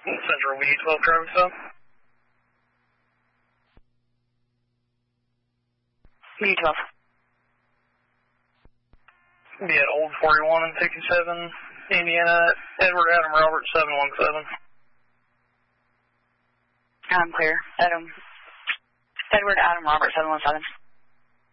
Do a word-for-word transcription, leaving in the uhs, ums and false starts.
Central V twelve Travis up. V twelve. Be at Old forty-one and fifty-seven, Indiana, Edward Adam Robert seven one seven. I'm clear. Adam. Edward Adam Robert seven one seven.